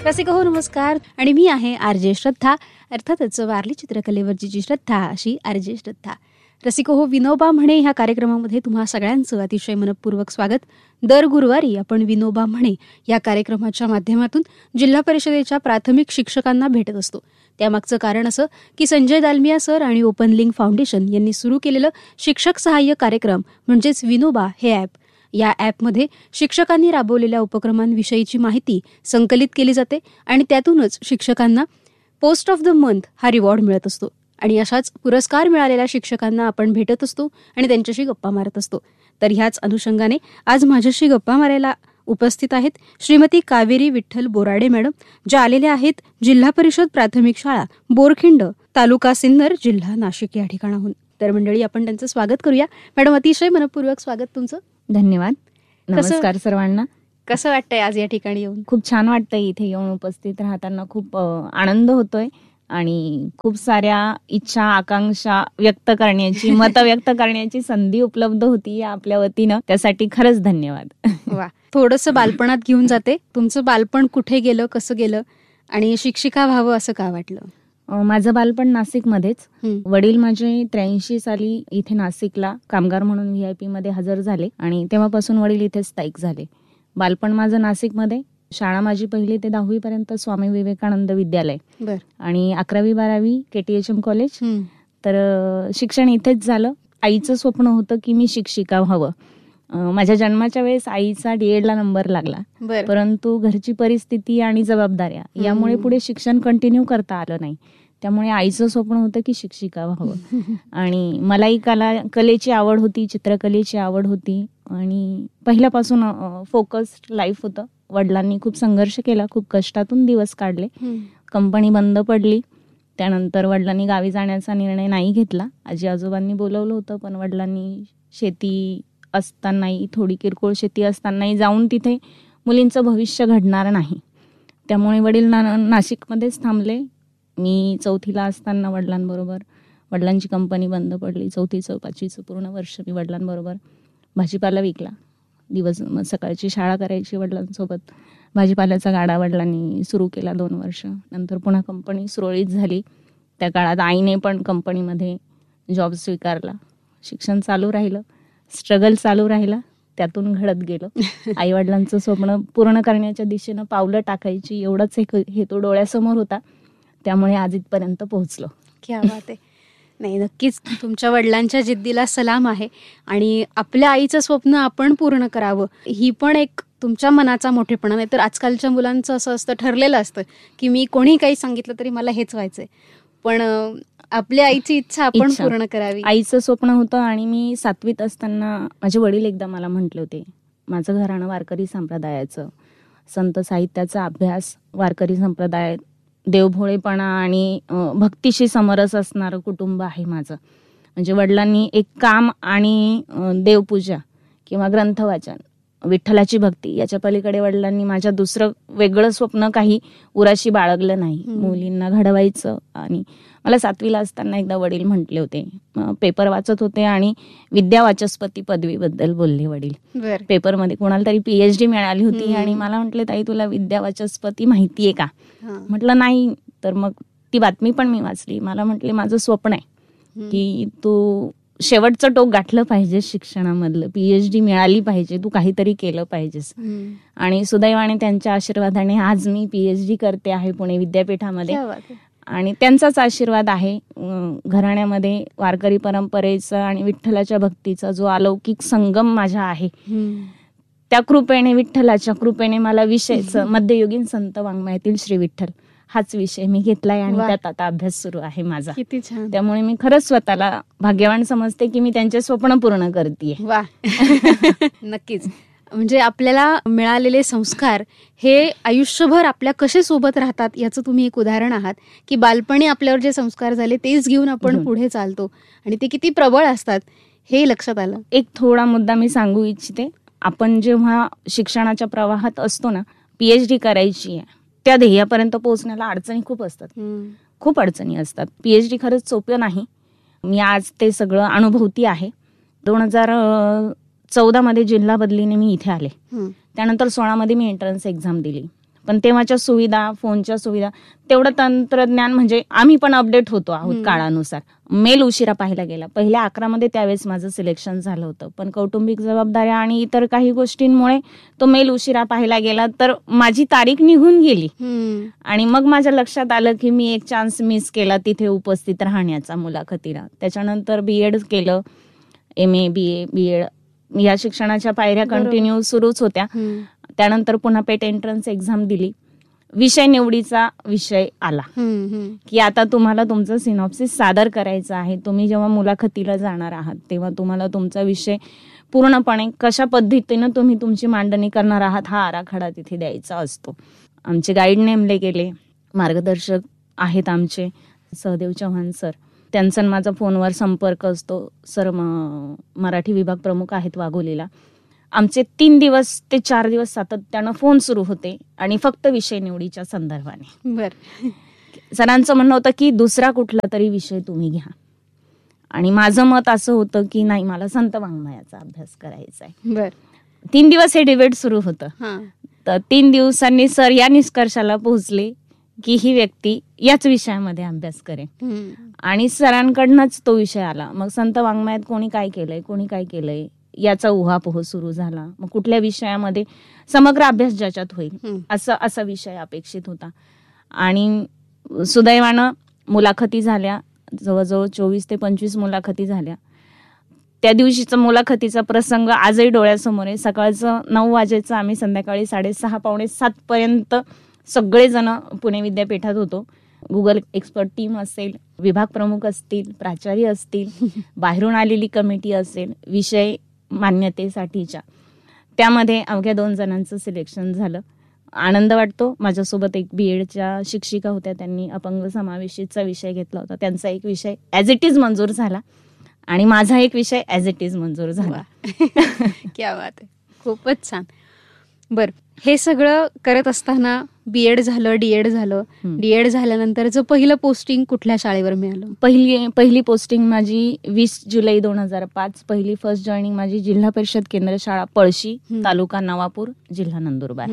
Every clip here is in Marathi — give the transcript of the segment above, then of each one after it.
रसिक हो नमस्कार. आणि मी आहे आर.जे. श्रद्धा, अर्थातच वारली चित्रकलेवरची जी श्रद्धा अशी आर.जे. श्रद्धा. रसिक हो विनोबा म्हणे ह्या कार्यक्रमामध्ये तुम्हा सगळ्यांचं अतिशय मनपूर्वक स्वागत. दर गुरुवारी आपण विनोबा म्हणे या कार्यक्रमाच्या माध्यमातून जिल्हा परिषदेच्या प्राथमिक शिक्षकांना भेटत असतो. त्यामागचं कारण असं की संजय दालमिया सर आणि ओपन लिंक फाउंडेशन यांनी सुरू केलेलं शिक्षक सहाय्य कार्यक्रम म्हणजेच विनोबा हे ॲप. या ॲपमध्ये शिक्षकांनी राबवलेल्या उपक्रमांविषयीची माहिती संकलित केली जाते आणि त्यातूनच शिक्षकांना पोस्ट ऑफ द मंथ हा रिवॉर्ड मिळत असतो. आणि अशाच पुरस्कार मिळालेल्या शिक्षकांना आपण भेटत असतो आणि त्यांच्याशी गप्पा मारत असतो. तर ह्याच अनुषंगाने आज माझ्याशी गप्पा मारायला उपस्थित आहेत श्रीमती कावेरी विठ्ठल बोराडे मॅडम, ज्या आलेल्या आहेत जिल्हा परिषद प्राथमिक शाळा बोरखिंड, तालुका सिन्नर, जिल्हा नाशिक या ठिकाणाहून. तर मंडळी आपण त्यांचं स्वागत करूया. मॅडम अतिशय मनपूर्वक स्वागत तुमचं. धन्यवाद. नमस्कार सर्वांना. कसं वाटतंय आज या ठिकाणी येऊन? खूप छान वाटतंय इथे येऊन उपस्थित राहताना. खूप आनंद होतोय आणि खूप साऱ्या इच्छा आकांक्षा व्यक्त करण्याची मत व्यक्त करण्याची संधी उपलब्ध होती आपल्या वतीनं. त्यासाठी खरंच धन्यवाद. वा, थोडंसं बालपणात घेऊन जाते. तुमचं बालपण कुठे गेलं, कसं गेलं आणि शिक्षिका व्हावं असं का वाटलं? माझं बालपण नाशिकमध्येच. वडील माझे 83 साली इथे नाशिकला कामगार म्हणून VIP मध्ये हजर झाले आणि तेव्हापासून वडील इथे स्थायिक झाले. बालपण माझं नाशिकमध्ये. शाळा माझी 1ली ते 10वी पर्यंत स्वामी विवेकानंद विद्यालय आणि 11वी 12वी KTHM कॉलेज. तर शिक्षण इथेच झालं. आईचं स्वप्न होतं की मी शिक्षिका व्हावं. माझ्या जन्माच्या वेळेस आईचा D.Ed ला नंबर लागला, परंतु घरची परिस्थिती आणि जबाबदाऱ्या यामुळे पुढे शिक्षण कंटिन्यू करता आलं नाही. त्यामुळे आईचं स्वप्न होतं की शिक्षिका व्हावं. आणि मलाही कलेची आवड होती, चित्रकलेची आवड होती आणि पहिल्यापासून फोकस्ड लाईफ होतं. वडिलांनी खूप संघर्ष केला, खूप कष्टातून दिवस काढले. कंपनी बंद पडली. त्यानंतर वडिलांनी गावी जाण्याचा निर्णय नाही घेतला. आजी आजोबांनी बोलवलं होतं, पण वडिलांनी शेती असतानाही, थोडी किरकोळ शेती असतानाही जाऊन तिथे मुलींचं भविष्य घडणार नाही. त्यामुळे वडील नाशिकमध्येच थांबले. मी 4थीला असताना वडिलांची कंपनी बंद पडली. 4थीचं 5वीचं पूर्ण वर्ष मी वडिलांबरोबर भाजीपाला विकला. सकाळची शाळा करायची वडिलांसोबत. भाजीपाल्याचा गाडा वडिलांनी सुरू केला 2 वर्ष. नंतर पुन्हा कंपनी सुरळीत झाली. त्या काळात आईने पण कंपनीमध्ये जॉब स्वीकारला. शिक्षण चालू राहिलं, स्ट्रगल चालू राहिला, त्यातून घडत गेलं. आई वडिलांचं स्वप्न पूर्ण करण्याच्या दिशेनं पावलं टाकायची एवढंच एक हेतू डोळ्यासमोर होता. त्यामुळे आज इथपर्यंत पोहोचलो. क्या बात आहे. नाही, नक्कीच तुमच्या वडिलांच्या जिद्दीला सलाम आहे. आणि आपल्या आईचं स्वप्न आपण पूर्ण करावं ही पण एक तुमच्या मनाचा मोठेपणा. नाही तर आजकालच्या मुलांचं असं असतं, ठरलेलं असतं की मी कोणी काही सांगितलं तरी मला हेच व्हायचंय. पण आपल्या आईची इच्छा आपण पूर्ण करावी. आईचं स्वप्न होतं. आणि मी 7वीत असताना माझे वडील एकदा मला म्हटले होते, माझं घराणं वारकरी संप्रदायाचं, संत साहित्याचा अभ्यास, वारकरी संप्रदाय, देवभोळेपणा आणि भक्तीशी समरस असणारं कुटुंब आहे माझं. म्हणजे वडिलांनी एक काम आणि देवपूजा किंवा ग्रंथवाचन, विठ्ठलाची भक्ती याच्या पलीकडे वडिलांनी माझ्या दुसरं वेगळं स्वप्न काही उराशी बाळगलं नाही. मुलींना घडवायचं. आणि मला 7वीला असताना एकदा वडील म्हटले होते, पेपर वाचत होते आणि विद्यावाचस्पती पदवीबद्दल बोलले वडील. पेपरमध्ये कोणाला तरी PhD मिळाली होती आणि मला म्हटले, ताई तुला विद्यावाचस्पती माहितीये का? म्हटलं नाही. तर मग ती बातमी पण मी वाचली. मला म्हटले, माझं स्वप्न आहे की तू शेवटचं टोक गाठलं पाहिजे शिक्षणामधलं, PhD मिळाली पाहिजे, तू काहीतरी केलं पाहिजेस. आणि सुदैवाने त्यांच्या आशीर्वादाने आज मी PhD करते आहे पुणे विद्यापीठामध्ये. आणि त्यांचाच आशीर्वाद आहे. घराण्यामध्ये वारकरी परंपरेचा आणि विठ्ठलाच्या भक्तीचा जो अलौकिक संगम माझ्या आहे, त्या कृपेने, विठ्ठलाच्या कृपेने मला विषयच मध्ययुगीन संत वाङ्मयातील श्री विठ्ठल हाच विषय मी घेतलाय आणि त्यात आता अभ्यास सुरू आहे माझा. किती छान. त्यामुळे मी खरंच स्वतःला भाग्यवान समजते की मी त्यांचे स्वप्न पूर्ण करते. वा. नक्कीच. म्हणजे आपल्याला मिळालेले संस्कार हे आयुष्यभर आपल्या कसे सोबत राहतात याचं तुम्ही एक उदाहरण आहात. की बालपणी आपल्यावर जे संस्कार झाले तेच घेऊन आपण पुढे चालतो आणि ते किती प्रबळ असतात हे लक्षात आलं. एक थोडा मुद्दा मी सांगू इच्छिते. आपण जेव्हा शिक्षणाच्या प्रवाहात असतो ना, PhD करायची आहे, त्या ध्येयापर्यंत पोहोचण्याला अडचणी खूप असतात. खूप अडचणी असतात. PhD खरंच सोपं नाही. मी आज ते सगळं अनुभवती आहे. 2014 मध्ये जिल्हा बदलीने मी इथे आले. त्यानंतर 16 मध्ये मी एंट्रन्स एक्झाम दिली. पण तेव्हाच्या सुविधा, फोनच्या सुविधा, तेवढं तंत्रज्ञान म्हणजे आम्ही पण अपडेट होतो आहोत काळानुसार. मेल उशिरा पाहायला गेला. पहिल्या 11 मध्ये त्यावेळेस माझं सिलेक्शन झालं होतं, पण कौटुंबिक जबाबदाऱ्या आणि इतर काही गोष्टींमुळे तो मेल उशिरा पाहायला गेला, तर माझी तारीख निघून गेली. आणि मग माझ्या लक्षात आलं की मी एक चान्स मिस केला तिथे उपस्थित राहण्याचा मुलाखतीला. त्याच्यानंतर BEd केलं, MA, BA, BEd या शिक्षणाच्या पायऱ्या कंटिन्यू सुरूच होत्या. त्यानंतर पुन्हा पेट एंट्रन्स एक्झाम दिली. विषय निवडीचा विषय आला की आता तुम्हाला तुमचं सिनॉप्सिस सादर करायचं आहे. तुम्ही जेव्हा मुलाखतीला जाणार आहात तेव्हा तुम्हाला तुमचा विषय पूर्णपणे कशा पद्धतीनं तुम्ही तुमची मांडणी करणार आहात हा आराखडा तिथे द्यायचा असतो. आमचे गाईड नेमले गेले, मार्गदर्शक आहेत आमचे सहदेव चव्हाण सर. त्यांचा माझा फोनवर संपर्क असतो. सर मराठी विभाग प्रमुख आहेत वाघोलीला. आमचे 3 दिवस ते 4 दिवस सातत्यानं फोन सुरू होते आणि फक्त विषय निवडीच्या संदर्भाने. बरं. सरांचं म्हणणं होतं की दुसरा कुठला तरी विषय तुम्ही घ्या, आणि माझं मत असं होतं की नाही, मला संत वाङ्मयाचा अभ्यास करायचा आहे. बरं. 3 दिवस हे डिबेट सुरू होतं. तर 3 दिवसांनी सर या निष्कर्षाला पोहोचले की ही व्यक्ती याच विषयामध्ये अभ्यास करेल, आणि सरांकडनंच तो विषय आला. मग संत वाङ्मयात कोणी काय केलंय याचा उहापोह सुरू झाला. मग कुठल्या विषयामध्ये समग्र अभ्यास ज्याच्यात होईल असा विषय अपेक्षित होता. आणि सुदैवानं मुलाखती झाल्या, जवळजवळ 24 ते 25 मुलाखती झाल्या. त्या दिवशीचा मुलाखतीचा प्रसंग आजही डोळ्यासमोर आहे. सकाळचं 9 वाजेचं आम्ही संध्याकाळी 6:30 पावणे 7 पर्यंत सगळेजण पुणे विद्यापीठात होतो. गुगल एक्सपर्ट टीम असेल, विभाग प्रमुख असतील, प्राचार्य असतील, बाहेरून आलेली कमिटी असेल, विषय मान्यतेसाठीच्या, त्यामध्ये अवघ्या 2 जणांचं सिलेक्शन झालं. आनंद वाटतो. माझ्यासोबत एक BEdच्या शिक्षिका होत्या, त्यांनी अपंग समावेशीचा विषय घेतला होता. त्यांचा एक विषय ॲज इट इज मंजूर झाला आणि माझा एक विषय ॲज इट इज मंजूर झाला. क्या बात आहे, खूपच छान. बरं, हे सगळं करत असताना BEd झालं, DEd झालं. DEd झाल्यानंतरचं पहिलं पोस्टिंग कुठल्या शाळेवर मिळालं? पहिली पोस्टिंग माझी 20 जुलै 2005. पहिली फर्स्ट जॉईनिंग माझी जिल्हा परिषद केंद्र शाळा पळशी, तालुका नवापूर, जिल्हा नंदुरबार.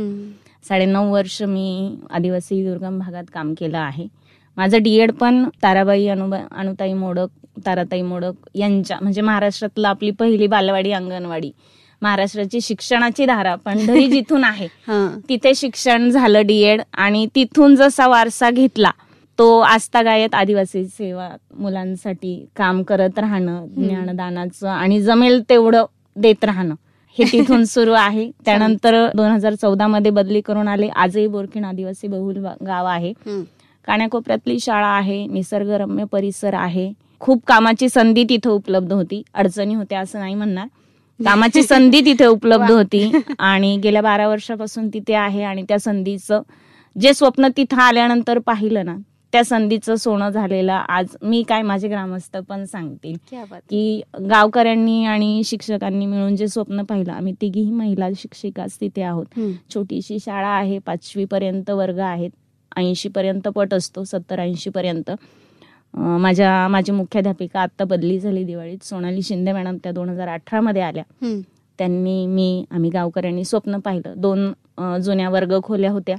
9.5 वर्ष मी आदिवासी दुर्गम भागात काम केलं आहे. माझं DEd पण ताराबाई अनुताई मोडक, ताराताई मोडक यांच्या, म्हणजे महाराष्ट्रातलं आपली पहिली बालवाडी अंगणवाडी, महाराष्ट्राची शिक्षणाची धारा पंढरी जिथून आहे तिथे शिक्षण झालं DEd. आणि तिथून जसा वारसा घेतला तो आस्थागायत आदिवासी सेवा मुलांसाठी काम करत राहणं, ज्ञानदानाचं आणि जमेल तेवढं देत राहणं, हे तिथून सुरू आहे. त्यानंतर 2014 मध्ये बदली करून आले. आजही बोरखिंड आदिवासी बहुल गाव आहे. काण्याकोपऱ्यातली शाळा आहे, निसर्गरम्य परिसर आहे. खूप कामाची संधी तिथं उपलब्ध होती. अडचणी होत्या असं नाही म्हणणार, कामाची संधी तिथे उपलब्ध होती आणि गेल्या 12 वर्षापासून तिथे आहे. आणि त्या संधीचं जे स्वप्न तिथं आल्यानंतर पाहिलं ना, त्या संधीचं सोनं झालेलं आज मी काय, माझे ग्रामस्थ पण सांगतील की गावकऱ्यांनी आणि शिक्षकांनी मिळून जे स्वप्न पाहिलं. आम्ही 3ही महिला शिक्षिकाच तिथे आहोत. छोटीशी शाळा आहे, 5वी पर्यंत वर्ग आहेत, 80 पर्यंत पट असतो, 70-80 पर्यंत. माझी मुख्याध्यापिका आत्ता बदली झाली दिवाळीत, सोनाली शिंदे मॅडम, त्या 2018 मध्ये आल्या. आम्ही गावकऱ्यांनी स्वप्न पाहिलं. 2 जुन्या वर्ग खोल्या होत्या,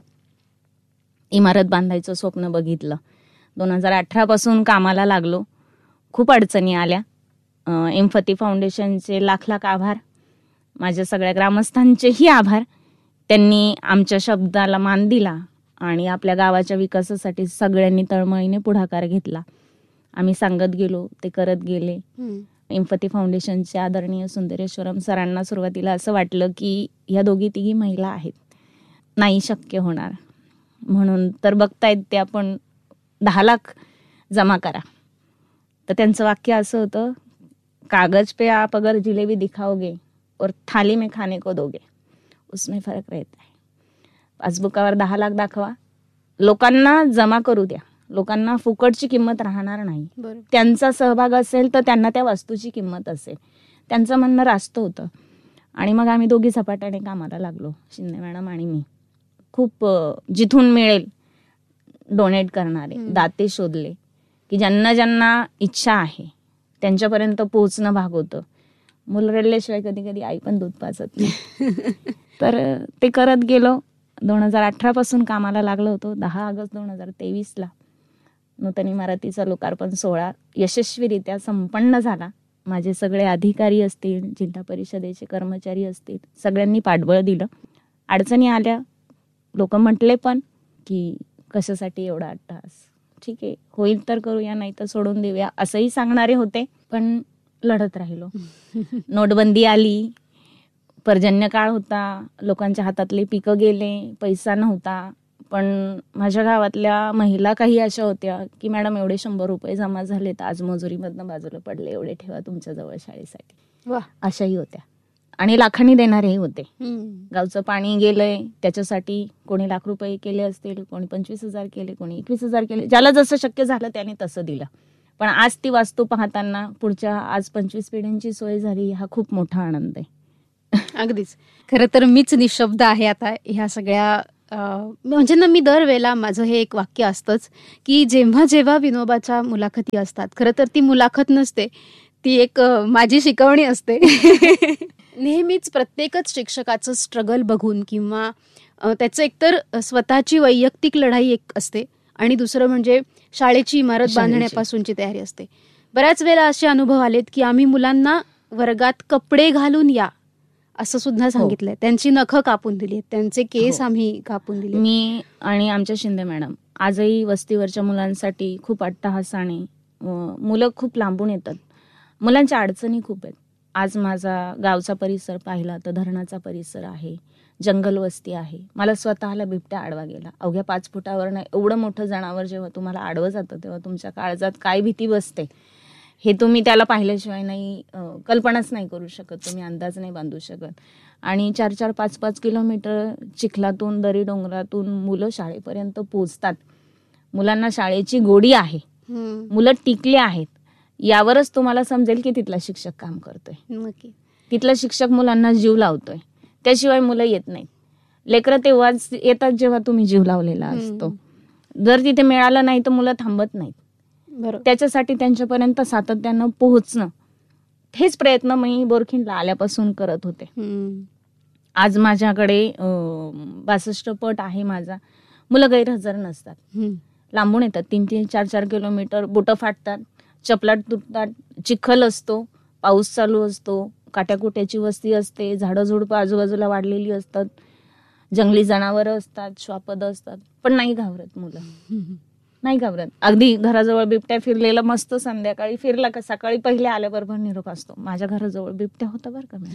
इमारत बांधायचं स्वप्न बघितलं. 2018 पासून कामाला लागलो. खूप अडचणी आल्या. एम्पथी फाउंडेशनचे लाख आभार, माझ्या सगळ्या ग्रामस्थांचेही आभार. त्यांनी आमच्या शब्दाला मान दिला आणि आपल्या गावाच्या विकासासाठी सगळ्यांनी तळमळीने पुढाकार घेतला. आम्ही सांगत गेलो, ते करत गेले. एम्पथी फाउंडेशनचे आदरणीय सुंदरेश्वरम सरांना सुरुवातीला असं वाटलं की ह्या 2-3 महिला आहेत, नाही शक्य होणार म्हणून, तर बघतायत ते आपण 10 लाख जमा करा. तर त्यांचं वाक्य असं होतं, कागज पे आप अगर जिलेबी दिखाओगे और थाली में खाने को दोगे उसमें फरक रहता है. पासबुकावर 10 लाख दाखवा, लोकांना जमा करू द्या, लोकांना फुकटची किंमत राहणार नाही. त्यांचा सहभाग असेल तर त्यांना त्या वस्तूची किंमत असेल. त्यांचं म्हणणं रास्त होतं. आणि मग आम्ही 2घी झपाट्याने कामाला लागलो, शिंदे मॅडम आणि मी. खूप जिथून मिळेल डोनेट करणारे दाते शोधले की ज्यांना इच्छा आहे त्यांच्यापर्यंत पोहोचणं भाग होतं. मुलं रडल्याशिवाय कधी कधी आई पण दूध पाजत नाही. तर ते करत गेलो. 2018 पासून कामाला लागलो होतो. 10 ऑगस्ट 2023ला नूतन इमारतीचा लोकार्पण सोहळा यशस्वीरित्या संपन्न झाला. माझे सगळे अधिकारी असतील, जिल्हा परिषदेचे कर्मचारी असतील, सगळ्यांनी पाठबळ दिलं. अडचणी आल्या, लोक म्हटले पण की कशासाठी एवढा अट्टहास, ठीक आहे होईल तर करूया, नाही तर सोडून देऊया, असंही सांगणारे होते. पण लढत राहिलो. नोटबंदी आली, पर्जन्य काळ होता, लोकांच्या हातातले पिकं गेले, पैसा नव्हता. पण माझ्या गावातल्या महिला काही अशा होत्या की मॅडम एवढे 100 रुपये जमा झाले तर आज मजुरीमधनं बाजूला पडले, एवढे ठेवा तुमच्याजवळ शाळेसाठी. अशाही होत्या. आणि लाखांनी देणारेही होते. गावचं पाणी गेलंय त्याच्यासाठी कोणी लाख रुपये केले असतील, कोणी 25,000 केले, कोणी 21,000 केले, ज्याला जसं शक्य झालं त्याने तसं दिलं. पण आज ती वास्तू पाहताना पुढच्या आज 25 पिढ्यांची सोय झाली, हा खूप मोठा आनंद आहे. अगदीच. खरं तर मीच निशब्द आहे आता ह्या सगळ्या म्हणजे ना, मी दरवेळेला माझं हे एक वाक्य असतंच की जेव्हा जेव्हा विनोबाच्या मुलाखती असतात, खरं तर ती मुलाखत नसते, ती एक माझी शिकवणी असते. नेहमीच प्रत्येकच शिक्षकाचं स्ट्रगल बघून किंवा त्याचं एकतर स्वतःची वैयक्तिक लढाई एक असते आणि दुसरं म्हणजे शाळेची इमारत बांधण्यापासूनची तयारी असते. बऱ्याच वेळेला असे अनुभव आलेत की आम्ही मुलांना वर्गात कपडे घालून या असं सुद्धा सांगितलंय. त्यांची नखं कापून दिली, त्यांचे केस आम्ही कापून दिले. मी आणि आमच्या शिंदे मॅडम आजही वस्तीवरच्या मुलांसाठी खूप अट्टहासाने, मुलं खूप लांबून येतात, मुलांच्या अडचणी खूप आहेत. आज माझा गावचा परिसर पाहिला तर धरणाचा परिसर आहे, जंगल वस्ती आहे. मला स्वतःला बिबट्या आडवा गेला. अवघ्या 5 फुटावरनं एवढं मोठं जनावर जेव्हा तुम्हाला आडवं जातं तेव्हा तुमच्या काळजात काय भीती बसते हे तुम्ही त्याला पाहिल्याशिवाय नाही, कल्पनाच नाही करू शकत, तुम्ही अंदाज नाही बांधू शकत. आणि 4-4, 5-5 किलोमीटर चिखलातून, दरी डोंगरातून मुलं शाळेपर्यंत पोहोचतात. मुलांना शाळेची गोडी आहे, मुलं टिकले आहेत. यावरच तुम्हाला समजेल की तिथला शिक्षक काम करतोय, तिथला शिक्षक मुलांना जीव लावतोय. त्याशिवाय मुलं येत नाहीत. लेकरं तेव्हाच येतात जेव्हा तुम्ही जीव लावलेला असतो. जर तिथे मिळालं नाही तर मुलं थांबत नाहीत. त्याच्यासाठी त्यांच्यापर्यंत सातत्यानं पोहोचणं, हेच प्रयत्न मी बोरखिंडला आल्यापासून करत होते. आज माझ्याकडे 62 पट आहे माझा. मुलं गैरहजर नसतात, लांबून येतात, 3-3, 4-4 किलोमीटर. बोटं फाटतात, चपला तुटतात, चिखल असतो, पाऊस चालू असतो, काट्याकुट्याची वस्ती असते, झाडं झुडपं आजूबाजूला वाढलेली असतात, जंगली जनावरं असतात, श्वापद असतात. पण नाही घाबरत मुलं, नाही घाबरत. अगदी घराजवळ बिबट्या फिरलेला मस्त संध्याकाळी फिरला का सकाळी पहिले आल्याबरोबर निरोप असतो, माझ्या घराजवळ बिबट्या होता बरं का.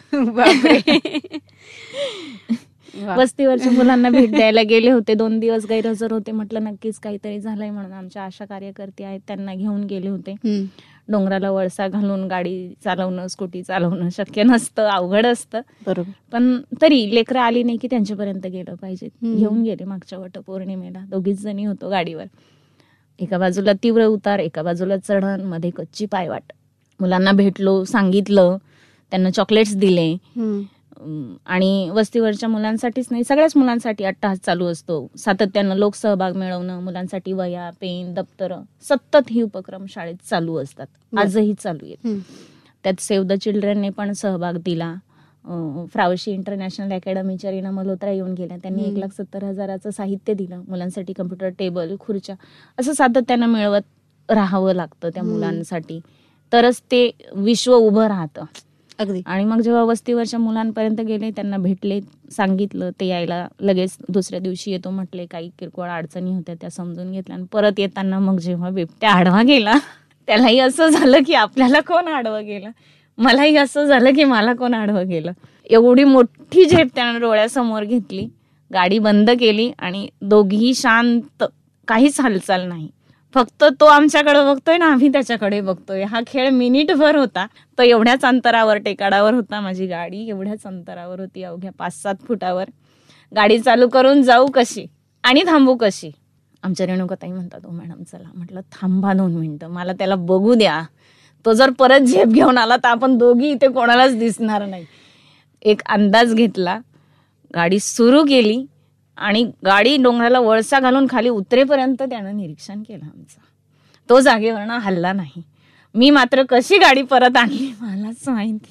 वस्तीवरच्या मुलांना भेट द्यायला गेले होते, 2 दिवस गैरहजर होते. म्हटलं नक्कीच काहीतरी झालंय म्हणून आमच्या आशा कार्यकर्ते आहेत त्यांना घेऊन गेले होते. डोंगराला वळसा घालून गाडी चालवणं, स्कूटी चालवणं शक्य नसतं, अवघड असतं. बरोबर. पण तरी लेकरं आली नाही की त्यांच्यापर्यंत गेलं पाहिजे. घेऊन गेले. मागच्या वटपौर्णिमेला 2घीच जणी होतो गाडीवर. एका बाजूला तीव्र उतार, एका बाजूला चढण, मध्ये कच्ची पायवाट. मुलांना भेटलो, सांगितलं, त्यांना चॉकलेट्स दिले. आणि वस्तीवरच्या मुलांसाठीच नाही, सगळ्याच मुलांसाठी अट्टहास चालू असतो. सातत्यानं लोकसहभाग मिळवणं, मुलांसाठी वह्या, पेन, दप्तर, सतत ही उपक्रम शाळेत चालू असतात, आजही चालू आहेत. त्यात सेव्ह द चिल्ड्रनने पण सहभाग दिला. फ्रावशी इंटरनॅशनल अकॅडमीच्या रीना मल्होत्रा येऊन गेल्या, त्यांनी 1,70,000चं साहित्य दिलं. मुलांसाठी कम्प्युटर, टेबल, खुर्च्या, असं सातत्यानं मिळवत राहावं लागतं त्या मुलांसाठी, तरच ते विश्व उभं राहतं. अगदी. आणि मग जेव्हा वस्तीवरच्या मुलांपर्यंत गेले, त्यांना भेटले, सांगितलं, ते यायला लगेच दुसऱ्या दिवशी येतो म्हटले. काही किरकोळ अडचणी होत्या त्या समजून घेतल्या. आणि परत येताना मग जेव्हा बिबट्या आडवा गेला, त्यालाही असं झालं की आपल्याला कोण आडवं गेलं, मलाही असं झालं की मला कोण आडवं गेलं. एवढी मोठी झेप त्यानं डोळ्यासमोर घेतली, गाडी बंद केली आणि दोघीही शांत, काहीच हालचाल नाही. फक्त तो आमच्याकडे बघतोय ना आम्ही त्याच्याकडे बघतोय. हा खेळ मिनिटभर होता. तो एवढ्याच अंतरावर, टेकाडावर होता. माझी गाडी एवढ्याच अंतरावर होती, अवघ्या 5-7 फुटावर. गाडी चालू करून जाऊ कशी आणि थांबू कशी. आमच्या रेणुकाताई म्हणतात, ओ मॅडम चला. म्हटलं थांबा 2 मिनिटं, मला त्याला बघू द्या. तो जर परत झेप घेऊन आला तर आपण दोघी इथे कोणालाच दिसणार नाही. एक अंदाज घेतला, गाडी सुरू केली आणि गाडी डोंगराला वळसा घालून खाली उतरेपर्यंत त्यानं निरीक्षण केलं आमचं. तो जागेवरनं हल्ला नाही. मी मात्र कशी गाडी परत आणली मलाच माहिती.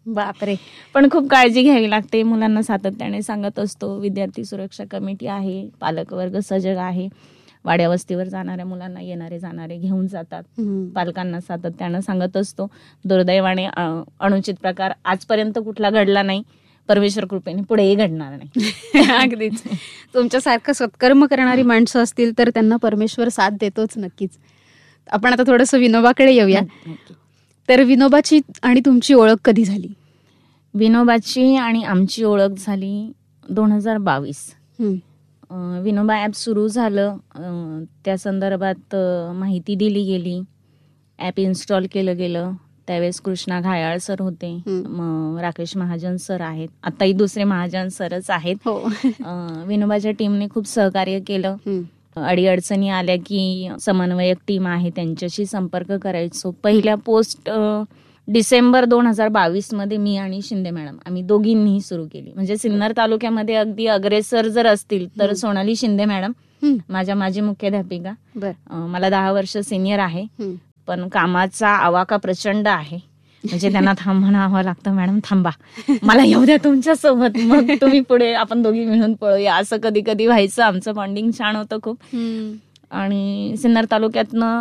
बापरे. पण खूप काळजी घ्यावी लागते. मुलांना सातत्याने सांगत असतो. विद्यार्थी सुरक्षा कमिटी आहे, पालक वर्ग सजग आहे. वाड्या वस्तीवर जाणाऱ्या मुलांना येणारे जाणारे घेऊन जातात. पालकांना सातत्यानं सांगत असतो. दुर्दैवाने अनुचित प्रकार आजपर्यंत कुठला घडला नाही. परमेश्वर कृपेने पुढेही घडणार नाही. अगदीच. तुमच्यासारखं सत्कर्म करणारी माणसं असतील तर त्यांना परमेश्वर साथ देतोच नक्कीच. आपण आता थोडंसं विनोबाकडे येऊया. तर विनोबाची आणि तुमची ओळख कधी झाली? विनोबाची आणि आमची ओळख झाली 2022. विनोबा ॲप सुरू झालं, त्या संदर्भात माहिती दिली गेली. ॲप इन्स्टॉल केलं गेलं. त्यावेळेस कृष्णा घायाळ सर होते, मग राकेश महाजन सर आहेत, आताही दुसरे महाजन सरच आहेत. विनोबाच्या टीमने खूप सहकार्य केलं. अडीअडचणी आल्या की समन्वयक टीम आहे त्यांच्याशी संपर्क करायचो. पहिल्या पोस्ट डिसेंबर 2022 मध्ये मी आणि शिंदे मॅडम आम्ही दोघींनीही सुरू केली. म्हणजे सिन्नर तालुक्यामध्ये अगदी अग्रेसर जर असतील तर सोनाली शिंदे मॅडम, माझ्या माजी मुख्याध्यापिका, मला 10 वर्ष सिनियर आहे, पण कामाचा आवाका प्रचंड आहे. म्हणजे त्यांना म्हणावं लागतं, मॅडम थांबा, मला येऊ द्या तुमच्या सोबत, मग तुम्ही पुढे, आपण दोघी मिळून पळूया. असं कधी कधी व्हायचं. आमचं बॉन्डिंग छान होतं खूप. आणि सिन्नर तालुक्यातनं